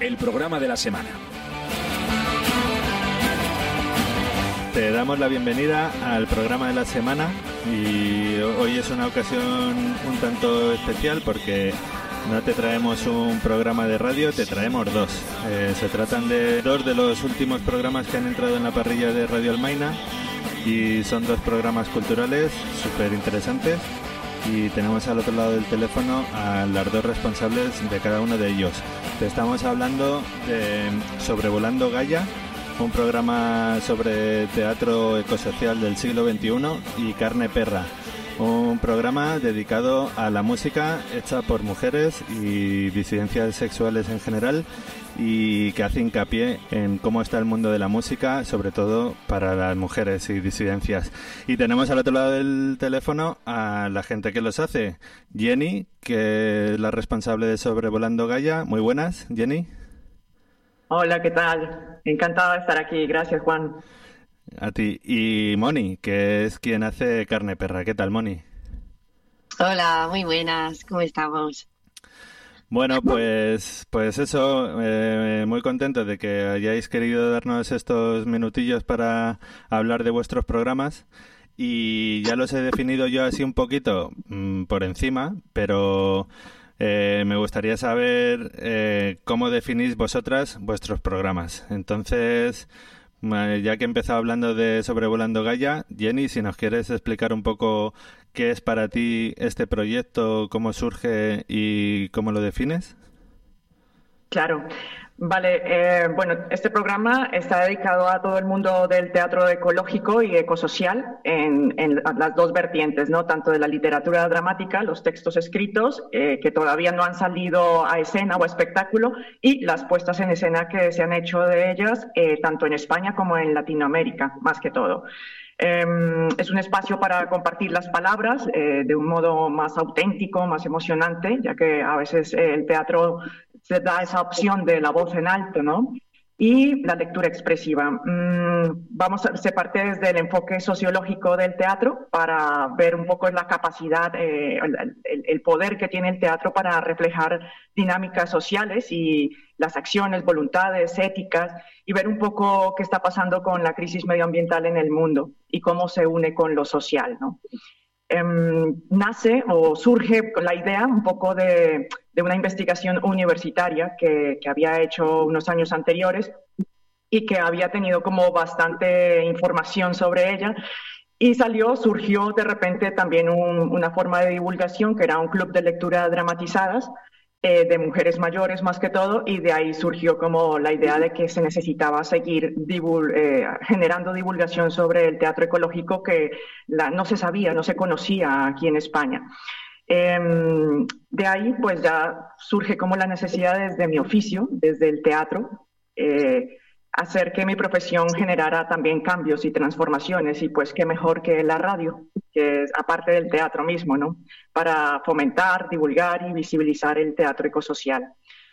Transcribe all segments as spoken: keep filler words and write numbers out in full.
el programa de la semana. Te damos la bienvenida al programa de la semana y hoy es una ocasión un tanto especial porque no te traemos un programa de radio, te traemos dos. Eh, se tratan de dos de los últimos programas que han entrado en la parrilla de Radio Almaina y son dos programas culturales súper interesantes y tenemos al otro lado del teléfono a las dos responsables de cada uno de ellos. Te estamos hablando de Sobrevolando Gaia, un programa sobre teatro ecosocial del siglo veintiuno, y Carne Perra, un programa dedicado a la música hecha por mujeres y disidencias sexuales en general y que hace hincapié en cómo está el mundo de la música, sobre todo para las mujeres y disidencias. Y tenemos al otro lado del teléfono a la gente que los hace. Jenny, que es la responsable de Sobrevolando Gaia. Muy buenas, Jenny. Hola, ¿qué tal? Encantada de estar aquí. Gracias, Juan. A ti. Y Moni, que es quien hace Carne Perra. ¿Qué tal, Moni? Hola, muy buenas. ¿Cómo estamos? Bueno, pues pues eso, eh, muy contento de que hayáis querido darnos estos minutillos para hablar de vuestros programas. Y ya los he definido yo así un poquito mmm, por encima, pero eh, me gustaría saber eh, cómo definís vosotras vuestros programas. Entonces, ya que he empezado hablando de Sobrevolando Gaia, Jenny, si nos quieres explicar un poco qué es para ti este proyecto, cómo surge y cómo lo defines. Claro. Vale, eh, bueno, este programa está dedicado a todo el mundo del teatro ecológico y ecosocial en, en las dos vertientes, ¿no? Tanto de la literatura dramática, los textos escritos eh, que todavía no han salido a escena o a espectáculo, y las puestas en escena que se han hecho de ellas, eh, tanto en España como en Latinoamérica, más que todo. Eh, es un espacio para compartir las palabras eh, de un modo más auténtico, más emocionante, ya que a veces eh, el teatro se da esa opción de la voz en alto, ¿no? Y la lectura expresiva. Mm, vamos a, se parte desde el enfoque sociológico del teatro para ver un poco la capacidad, eh, el, el poder que tiene el teatro para reflejar dinámicas sociales y las acciones, voluntades, éticas, y ver un poco qué está pasando con la crisis medioambiental en el mundo y cómo se une con lo social, ¿no? Eh, nace o surge la idea un poco de, de una investigación universitaria que, que había hecho unos años anteriores y que había tenido como bastante información sobre ella, y salió, surgió de repente también un, una forma de divulgación que era un club de lectura dramatizadas eh, de mujeres mayores más que todo, y de ahí surgió como la idea de que se necesitaba seguir divul eh, generando divulgación sobre el teatro ecológico que la, no se sabía, no se conocía aquí en España. Eh, de ahí pues ya surge como la necesidad desde mi oficio, desde el teatro, eh, hacer que mi profesión generara también cambios y transformaciones, y pues qué mejor que la radio, que es aparte del teatro mismo, ¿no? Para fomentar, divulgar y visibilizar el teatro ecosocial.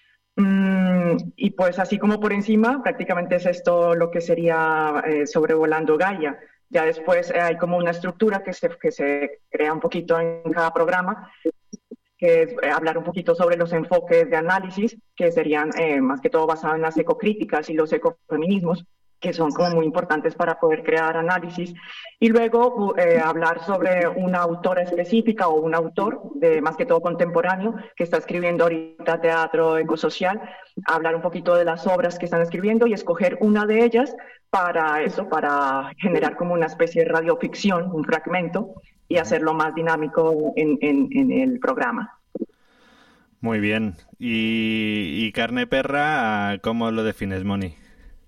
Mm, y pues así como por encima, prácticamente es esto lo que sería eh, Sobrevolando Gaia. Ya después eh, hay como una estructura que se, que se crea un poquito en cada programa, que es eh, hablar un poquito sobre los enfoques de análisis, que serían eh, más que todo basados en las ecocríticas y los ecofeminismos, que son como muy importantes para poder crear análisis. Y luego eh, hablar sobre una autora específica o un autor, de más que todo contemporáneo, que está escribiendo ahorita teatro ecosocial, hablar un poquito de las obras que están escribiendo y escoger una de ellas para eso, para generar como una especie de radioficción, un fragmento, y hacerlo más dinámico en, en, en el programa. Muy bien. ¿Y, y Carne Perra, cómo lo defines, Moni?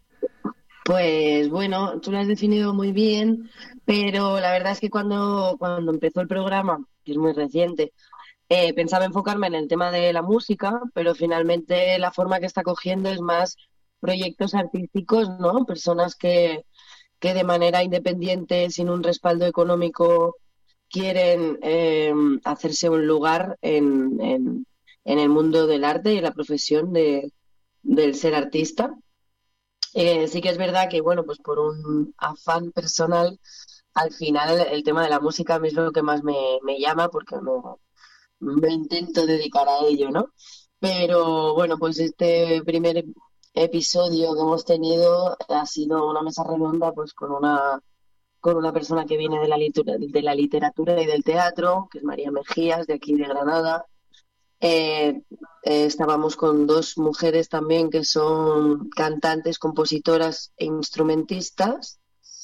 Pues bueno, tú lo has definido muy bien, pero la verdad es que cuando, cuando empezó el programa, que es muy reciente, eh, pensaba enfocarme en el tema de la música, pero finalmente la forma que está cogiendo es más proyectos artísticos, ¿no? Personas que, que de manera independiente, sin un respaldo económico, quieren eh, hacerse un lugar en, en, en el mundo del arte y la profesión de, del ser artista. Eh, sí que es verdad que, bueno, pues por un afán personal, al final el, el tema de la música a mí es lo que más me, me llama, porque me, me intento dedicar a ello, ¿no? Pero bueno, pues este primer episodio que hemos tenido ha sido una mesa redonda pues con una con una persona que viene de la literatura, de la literatura y del teatro, que es María Mejías, de aquí de Granada. Eh, eh, estábamos con dos mujeres también que son cantantes, compositoras e instrumentistas.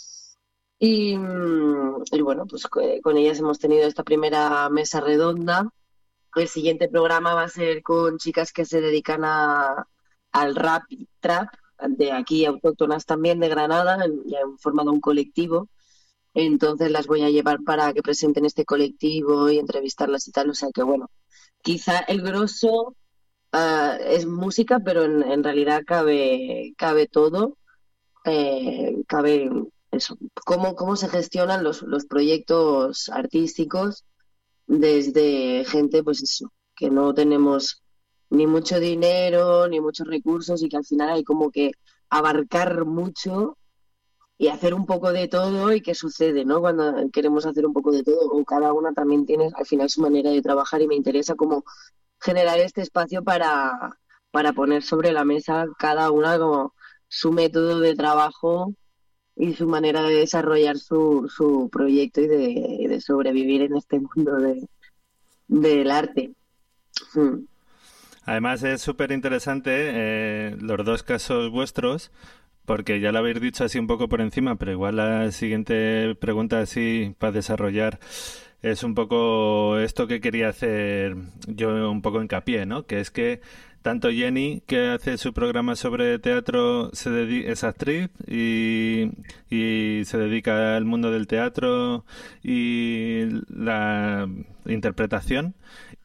Y, mm, y bueno, pues co- con ellas hemos tenido esta primera mesa redonda. El siguiente programa va a ser con chicas que se dedican a, al rap y trap, de aquí autóctonas también de Granada, en- ya han formado un colectivo. Entonces las voy a llevar para que presenten este colectivo y entrevistarlas y tal. O sea que bueno, quizá el grosso ah, es música, pero en, en realidad cabe, cabe todo. Eh, cabe eso, cómo, cómo se gestionan los, los proyectos artísticos desde gente, pues eso, que no tenemos ni mucho dinero, ni muchos recursos y que al final hay como que abarcar mucho y hacer un poco de todo y qué sucede, ¿no? Cuando queremos hacer un poco de todo, o cada una también tiene al final su manera de trabajar y me interesa como generar este espacio para, para poner sobre la mesa cada una como su método de trabajo y su manera de desarrollar su, su proyecto y de, y de sobrevivir en este mundo de, del arte. Mm. Además es súper interesante eh, los dos casos vuestros, porque ya lo habéis dicho así un poco por encima, pero igual la siguiente pregunta así para desarrollar es un poco esto que quería hacer yo un poco hincapié, ¿no? Que es que tanto Jenny, que hace su programa sobre teatro, se dedi- es actriz y, y se dedica al mundo del teatro y la interpretación.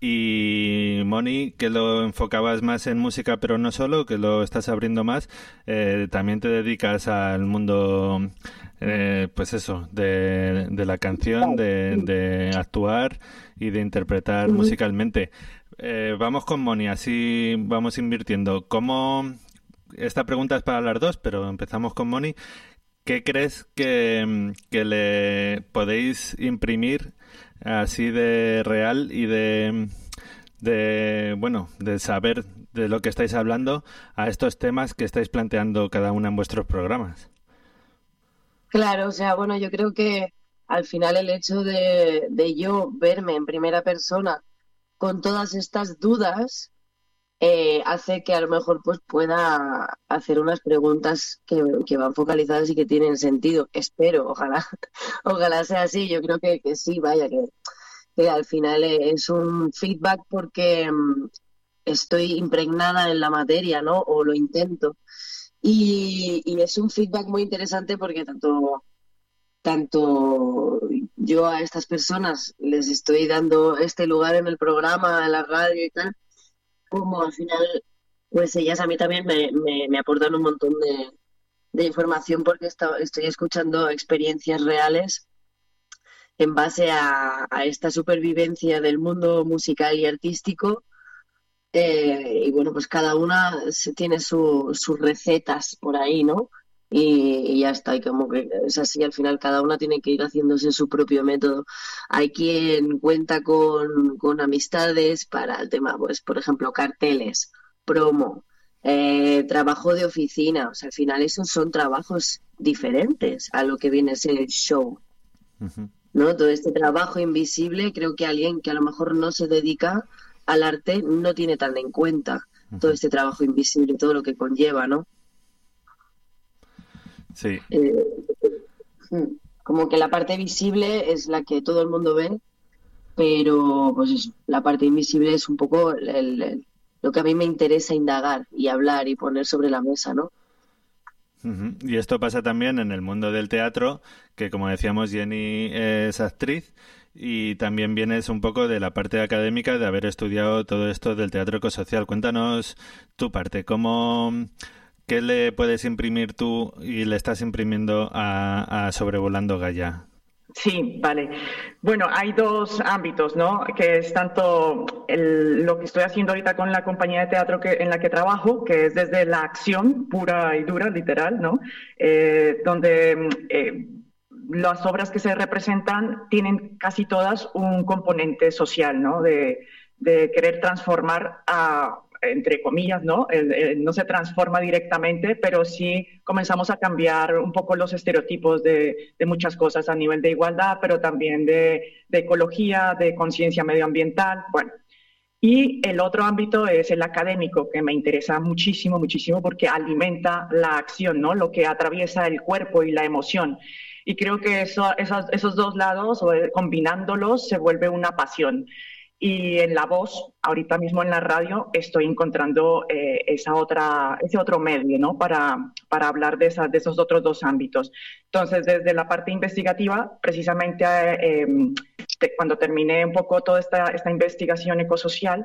Y Moni, que lo enfocabas más en música, pero no solo, que lo estás abriendo más, eh, también te dedicas al mundo, eh, pues eso, de, de la canción, de, de actuar y de interpretar Ujú. musicalmente. Eh, vamos con Moni, así vamos invirtiendo. ¿Cómo? Esta pregunta es para las dos, pero empezamos con Moni. ¿Qué crees que, que le podéis imprimir así de real y de, de, bueno, de saber de lo que estáis hablando a estos temas que estáis planteando cada una en vuestros programas? Claro, o sea, bueno, yo creo que al final el hecho de, de yo verme en primera persona con todas estas dudas eh, hace que a lo mejor pues pueda hacer unas preguntas que, que van focalizadas y que tienen sentido. Espero, ojalá, ojalá sea así. Yo creo que, que sí, vaya, que, que al final eh, es un feedback porque mm, estoy impregnada en la materia, ¿no? O lo intento. Y, y es un feedback muy interesante porque tanto, tanto yo a estas personas les estoy dando este lugar en el programa, en la radio y tal, como al final, pues ellas a mí también me, me, me aportan un montón de, de información porque está- estoy escuchando experiencias reales en base a, a esta supervivencia del mundo musical y artístico. Eh, y bueno, pues cada una se- tiene su- sus recetas por ahí, ¿no? Y, y ya está, y como que es así, al final cada una tiene que ir haciéndose su propio método. Hay quien cuenta con, con amistades para el tema, pues, por ejemplo, carteles, promo, eh, trabajo de oficina, o sea, al final esos son trabajos diferentes a lo que viene a ser el show, Ujú. ¿no? Todo este trabajo invisible, creo que alguien que a lo mejor no se dedica al arte no tiene tan en cuenta todo Ujú. este trabajo invisible, todo lo que conlleva, ¿no? Sí. Eh, hmm, Como que la parte visible es la que todo el mundo ve, pero pues eso, la parte invisible es un poco el- el- el- lo que a mí me interesa indagar y hablar y poner sobre la mesa, ¿no? Ujú. Y esto pasa también en el mundo del teatro, que como decíamos, Jenny es actriz y también vienes un poco de la parte académica de haber estudiado todo esto del teatro ecosocial. Cuéntanos tu parte, ¿cómo, qué le puedes imprimir tú y le estás imprimiendo a, a Sobrevolando Gaia? Sí, vale. Bueno, hay dos ámbitos, ¿no? Que es tanto el- lo que estoy haciendo ahorita con la compañía de teatro que, en la que trabajo, que es desde la acción pura y dura, literal, ¿no? Eh, donde mm, eh, las obras que se representan tienen casi todas un componente social, ¿no? De, de querer transformar a, entre comillas, ¿no? Eh, eh, no se transforma directamente, pero sí comenzamos a cambiar un poco los estereotipos de, de muchas cosas a nivel de igualdad, pero también de, de ecología, de conciencia medioambiental, bueno. Y el otro ámbito es el académico, que me interesa muchísimo, muchísimo, porque alimenta la acción, ¿no? Lo que atraviesa el cuerpo y la emoción. Y creo que eso, esos, esos dos lados, combinándolos, se vuelve una pasión. Y en la voz, ahorita mismo en la radio, estoy encontrando eh, esa otra, ese otro medio, ¿no? Para, para hablar de, esa, de esos otros dos ámbitos. Entonces, desde la parte investigativa, precisamente eh, te, cuando terminé un poco toda esta, esta investigación ecosocial,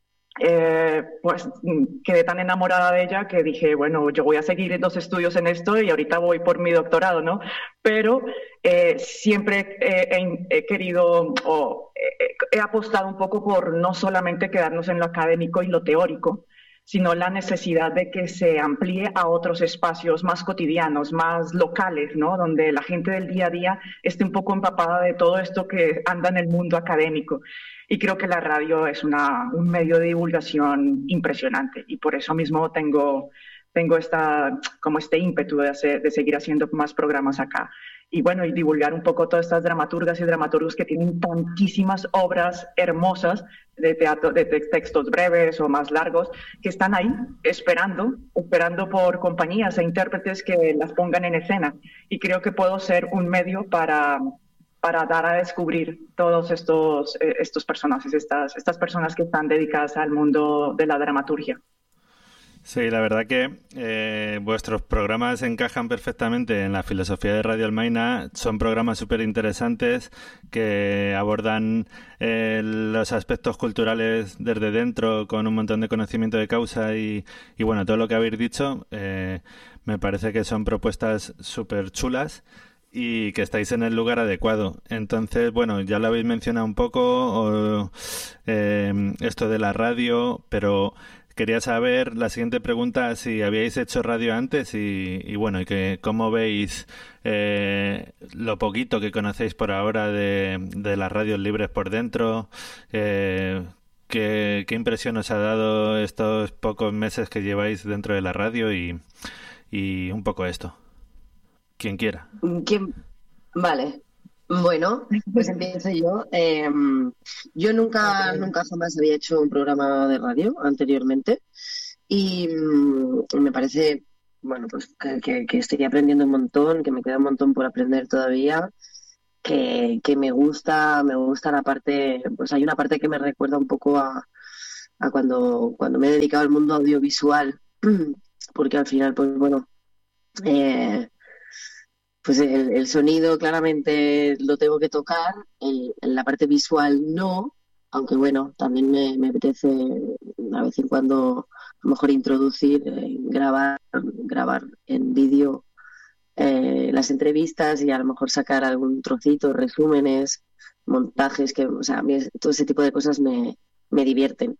eh, pues quedé tan enamorada de ella que dije, bueno, yo voy a seguir los estudios en esto y ahorita voy por mi doctorado, ¿no? Pero eh, siempre eh, he, he querido o eh, he apostado un poco por no solamente quedarnos en lo académico y lo teórico, sino la necesidad de que se amplíe a otros espacios más cotidianos, más locales, ¿no? Donde la gente del día a día esté un poco empapada de todo esto que anda en el mundo académico. Y creo que la radio es una, un medio de divulgación impresionante y por eso mismo tengo, tengo esta, como este ímpetu de, hacer, de seguir haciendo más programas acá. Y bueno, y divulgar un poco todas estas dramaturgas y dramaturgos que tienen tantísimas obras hermosas de teatro, de textos breves o más largos, que están ahí esperando, esperando por compañías e intérpretes que las pongan en escena. Y creo que puedo ser un medio para... para dar a descubrir todos estos, eh, estos personajes, estas, estas personas que están dedicadas al mundo de la dramaturgia. Sí, la verdad que eh, vuestros programas encajan perfectamente en la filosofía de Radio Almaina. Son programas súper interesantes que abordan eh, los aspectos culturales desde dentro con un montón de conocimiento de causa y, y bueno, todo lo que habéis dicho eh, me parece que son propuestas súper chulas y que estáis en el lugar adecuado. Entonces, bueno, ya lo habéis mencionado un poco, o, eh, esto de la radio, pero quería saber, la siguiente pregunta, si habíais hecho radio antes y, y bueno, y que cómo veis eh, lo poquito que conocéis por ahora de, de las radios libres por dentro, eh, ¿qué, qué impresión os ha dado estos pocos meses que lleváis dentro de la radio y, y un poco esto? Quien quiera. ¿Quién? Vale. Bueno, pues empiezo yo. Eh, yo nunca, nunca jamás había hecho un programa de radio anteriormente y mm, me parece, bueno, pues que, que, que estoy aprendiendo un montón, que me queda un montón por aprender todavía, que, que me gusta, me gusta la parte, pues hay una parte que me recuerda un poco a, a cuando, cuando me he dedicado al mundo audiovisual, porque al final, pues bueno, eh, pues el, el sonido claramente lo tengo que tocar, el, la parte visual no, aunque bueno, también me, me apetece de vez en cuando a lo mejor introducir, eh, grabar, grabar en vídeo eh, las entrevistas y a lo mejor sacar algún trocito, resúmenes, montajes, que, o sea, a mí todo ese tipo de cosas me, me divierten.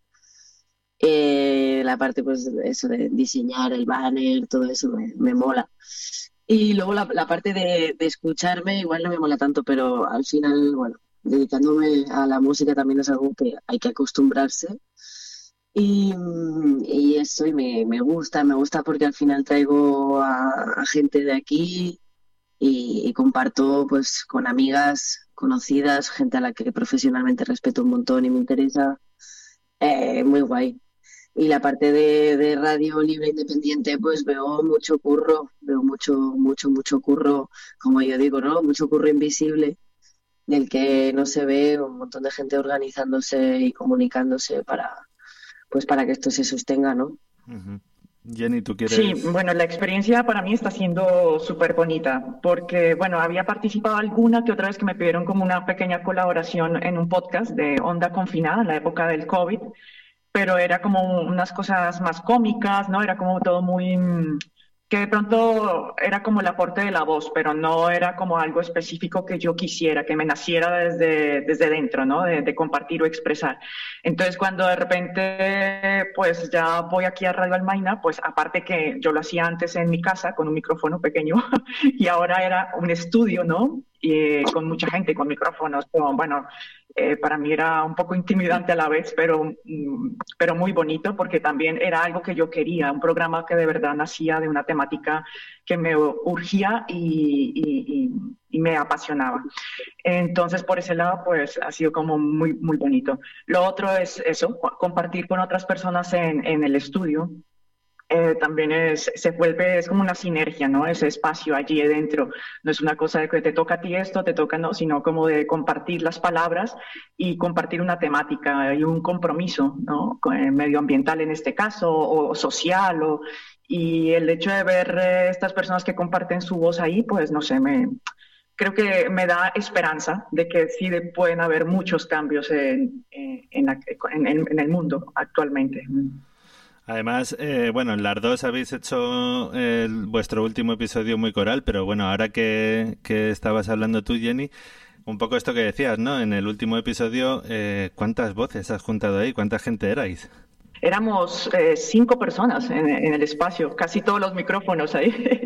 Eh, la parte, pues, eso de diseñar el banner, todo eso me, me mola. Y luego la, la parte de, de escucharme igual no me mola tanto, pero al final, bueno, dedicándome a la música también es algo que hay que acostumbrarse. Y, y eso y me, me gusta, me gusta porque al final traigo a, a gente de aquí y, y comparto pues con amigas conocidas, gente a la que profesionalmente respeto un montón y me interesa. Eh, muy guay. Y la parte de, de radio libre independiente, pues veo mucho curro, veo mucho, mucho, mucho curro, como yo digo, ¿no? Mucho curro invisible, del que no se ve, un montón de gente organizándose y comunicándose para, pues para que esto se sostenga, ¿no? Uh-huh. Jenny, ¿tú quieres...? Sí, bueno, la experiencia para mí está siendo súper bonita, porque, bueno, había participado alguna que otra vez que me pidieron como una pequeña colaboración en un podcast de Onda Confinada en la época del COVID, pero era como unas cosas más cómicas, ¿no? Era como todo muy... que de pronto era como el aporte de la voz, pero no era como algo específico que yo quisiera, que me naciera desde, desde dentro, ¿no? De, de compartir o expresar. Entonces, cuando de repente, pues ya voy aquí a Radio Almaina, pues aparte que yo lo hacía antes en mi casa con un micrófono pequeño y ahora era un estudio, ¿no? y con mucha gente, con micrófonos. Pero, bueno, eh, para mí era un poco intimidante a la vez, pero, mm, pero muy bonito porque también era algo que yo quería, un programa que de verdad nacía de una temática que me urgía y, y, y, y me apasionaba. Entonces, por ese lado, pues ha sido como muy, muy bonito. Lo otro es eso, compartir con otras personas en, en el estudio. Eh, también es, se vuelve, es como una sinergia, ¿no? Ese espacio allí adentro. No es una cosa de que te toca a ti esto, te toca, no, sino como de compartir las palabras y compartir una temática y un compromiso, ¿no? Eh, medioambiental en este caso, o social, o, y el hecho de ver eh, estas personas que comparten su voz ahí, pues no sé, me, creo que me da esperanza de que sí de, pueden haber muchos cambios en, en, en, en, en el mundo actualmente. Además, eh, bueno, en las dos habéis hecho el, vuestro último episodio muy coral, pero bueno, ahora que, que estabas hablando tú, Jenny, un poco esto que decías, ¿no? En el último episodio, eh, ¿cuántas voces has juntado ahí? ¿Cuánta gente erais? Éramos eh, cinco personas en, en el espacio, casi todos los micrófonos ahí.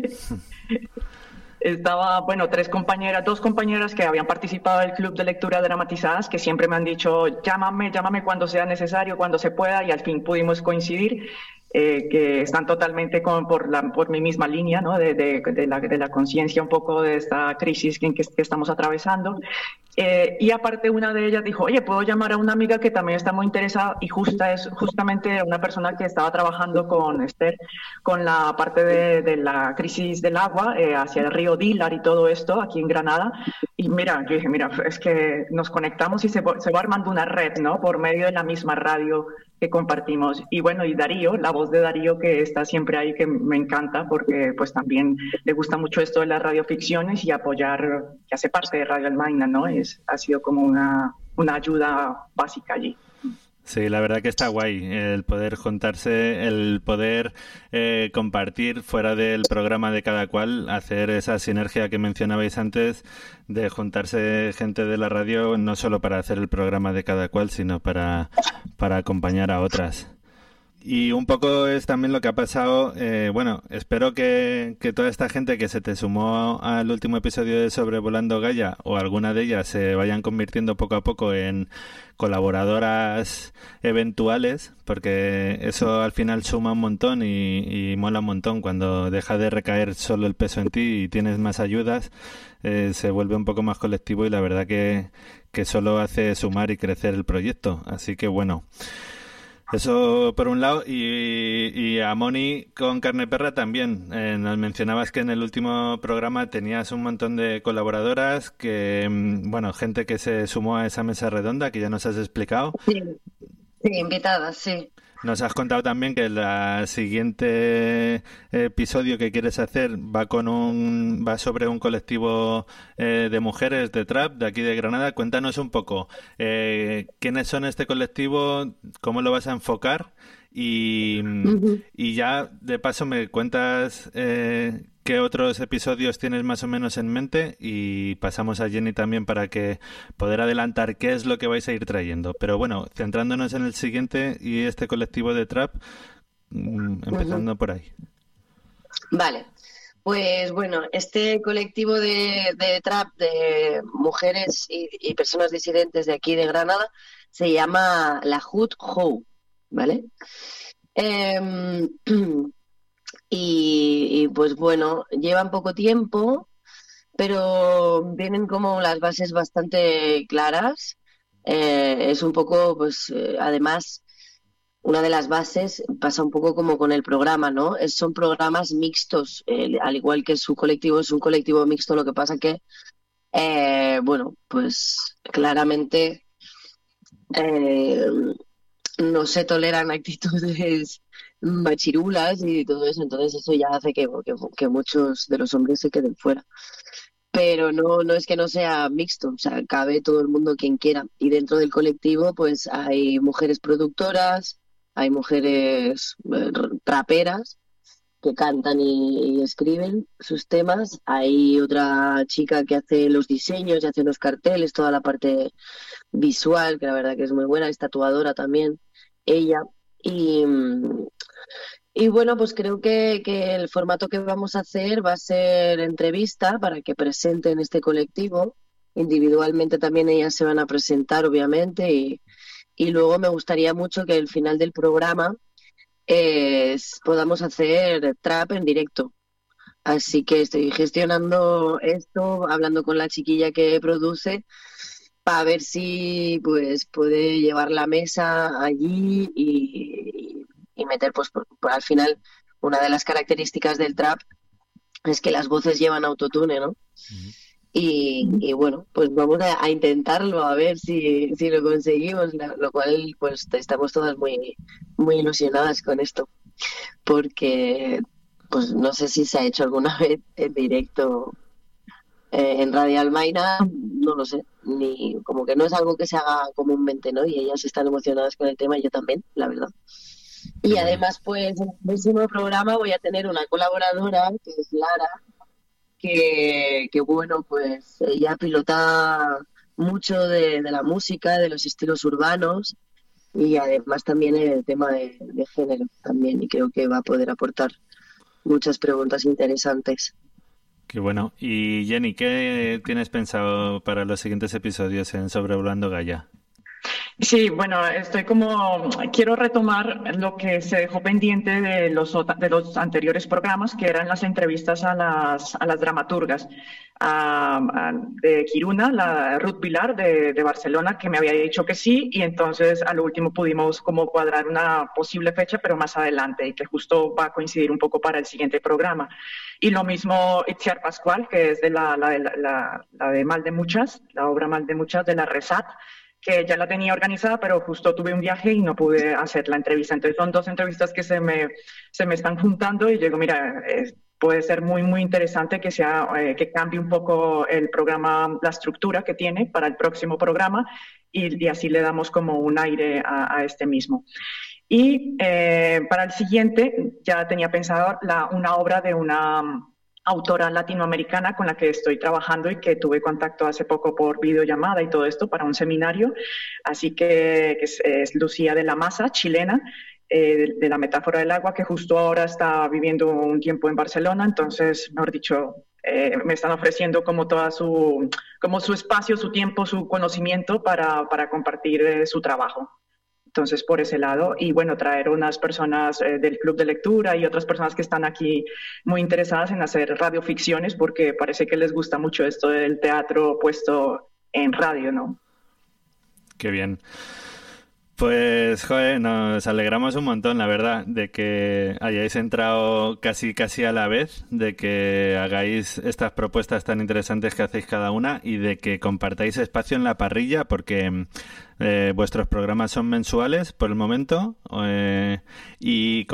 Estaba, bueno, tres compañeras, dos compañeras que habían participado del Club de Lectura Dramatizadas, que siempre me han dicho, llámame, llámame cuando sea necesario, cuando se pueda, y al fin pudimos coincidir, eh, que están totalmente con, por, la, por mi misma línea, ¿no? de, de, de la, de la conciencia un poco de esta crisis que, que estamos atravesando. Eh, y aparte una de ellas dijo, oye, ¿puedo llamar a una amiga que también está muy interesada? Y justa es justamente una persona que estaba trabajando con Esther, con la parte de, de la crisis del agua eh, hacia el río Dílar y todo esto aquí en Granada. Y mira, yo dije, mira, es que nos conectamos y se, se va armando una red, ¿no? Por medio de la misma radio que compartimos. Y bueno, y Darío, la voz de Darío que está siempre ahí, que me encanta porque pues también le gusta mucho esto de las radioficciones y apoyar, que hace parte de Radio Almaina, ¿no? Es, ha sido como una, una ayuda básica allí. Sí, la verdad que está guay el poder juntarse, el poder eh, compartir fuera del programa de cada cual, hacer esa sinergia que mencionabais antes de juntarse gente de la radio no solo para hacer el programa de cada cual, sino para, para acompañar a otras. Y un poco es también lo que ha pasado, eh, bueno, espero que, que toda esta gente que se te sumó al último episodio de Sobrevolando Gaia o alguna de ellas se vayan convirtiendo poco a poco en colaboradoras eventuales, porque eso al final suma un montón y, y mola un montón cuando deja de recaer solo el peso en ti y tienes más ayudas, eh, se vuelve un poco más colectivo y la verdad que, que solo hace sumar y crecer el proyecto, así que bueno. Eso por un lado, y, y a Moni con Carne Perra también. Eh, nos mencionabas que en el último programa tenías un montón de colaboradoras, que bueno, gente que se sumó a esa mesa redonda que ya nos has explicado. Sí, sí, invitadas, sí. Nos has contado también que el siguiente episodio que quieres hacer va con un va sobre un colectivo eh, de mujeres de trap de aquí de Granada. Cuéntanos un poco eh, quiénes son este colectivo, cómo lo vas a enfocar y, uh-huh. y ya de paso me cuentas eh, qué otros episodios tienes más o menos en mente y pasamos a Jenny también para que poder adelantar qué es lo que vais a ir trayendo. Pero bueno, centrándonos en el siguiente y este colectivo de trap, empezando uh-huh. por ahí. Vale, pues bueno, este colectivo de, de trap de mujeres y, y personas disidentes de aquí de Granada se llama La Hood Ho, ¿vale? Eh, Y, y pues bueno, llevan poco tiempo, pero vienen como las bases bastante claras. Eh, es un poco, pues eh, además, una de las bases pasa un poco como con el programa, ¿no? Es, son programas mixtos, eh, al igual que su colectivo es un colectivo mixto, lo que pasa que, eh, bueno, pues claramente eh, no se toleran actitudes machirulas y todo eso, entonces eso ya hace que, que, que muchos de los hombres se queden fuera. Pero no, no es que no sea mixto, o sea, cabe todo el mundo quien quiera. Y dentro del colectivo pues hay mujeres productoras, hay mujeres eh, raperas que cantan y, y escriben sus temas, hay otra chica que hace los diseños y hace los carteles, toda la parte visual, que la verdad que es muy buena, es tatuadora también, ella. Y, Y bueno, pues creo que, que el formato que vamos a hacer va a ser entrevista para que presenten este colectivo. Individualmente también ellas se van a presentar, obviamente, y, y luego me gustaría mucho que al final del programa eh, podamos hacer trap en directo. Así que estoy gestionando esto, hablando con la chiquilla que produce, para ver si pues puede llevar la mesa allí y, y meter, pues por, por al final, una de las características del trap es que las voces llevan autotune, ¿no? Uh-huh. Y, y bueno, pues vamos a, a intentarlo, a ver si, si lo conseguimos, lo cual pues estamos todas muy, muy ilusionadas con esto, porque pues no sé si se ha hecho alguna vez en directo eh, en Radio Almaina, no lo sé, ni como que no es algo que se haga comúnmente, ¿no? Y ellas están emocionadas con el tema y yo también, la verdad. Y además, pues en el próximo programa voy a tener una colaboradora, que es Lara, que, que bueno, pues ella pilota mucho de, de la música, de los estilos urbanos y además también el tema de, de género también, y creo que va a poder aportar muchas preguntas interesantes. Qué bueno. Y Jenny, ¿qué tienes pensado para los siguientes episodios en Sobrevolando Gaia? Sí, bueno, estoy como, quiero retomar lo que se dejó pendiente de los, de los anteriores programas, que eran las entrevistas a las, a las dramaturgas. A, a, de Quiruna, la Ruth Vilar de, de Barcelona, que me había dicho que sí, y entonces al último pudimos como cuadrar una posible fecha, pero más adelante, y que justo va a coincidir un poco para el siguiente programa. Y lo mismo Itziar Pascual, que es de la, la, la, la, la de Mal de Muchas, la obra Mal de Muchas de la Resat, que ya la tenía organizada, pero justo tuve un viaje y no pude hacer la entrevista. Entonces son dos entrevistas que se me, se me están juntando y digo, mira, eh, puede ser muy, muy interesante que, sea, eh, que cambie un poco el programa, la estructura que tiene para el próximo programa y, y así le damos como un aire a, a este mismo. Y eh, para el siguiente ya tenía pensado la, una obra de una autora latinoamericana con la que estoy trabajando y que tuve contacto hace poco por videollamada y todo esto para un seminario. Así que, que es, es Lucía de la Maza, chilena, eh, de, de la metáfora del agua, que justo ahora está viviendo un tiempo en Barcelona. Entonces, mejor dicho, eh, me están ofreciendo como toda su, como su espacio, su tiempo, su conocimiento para, para compartir eh, su trabajo. Entonces, por ese lado, y bueno, traer unas personas eh, del club de lectura y otras personas que están aquí muy interesadas en hacer radioficciones, porque parece que les gusta mucho esto del teatro puesto en radio, ¿no? Qué bien. Pues, joder, nos alegramos un montón, la verdad, de que hayáis entrado casi casi a la vez, de que hagáis estas propuestas tan interesantes que hacéis cada una y de que compartáis espacio en la parrilla, porque eh, vuestros programas son mensuales por el momento eh, y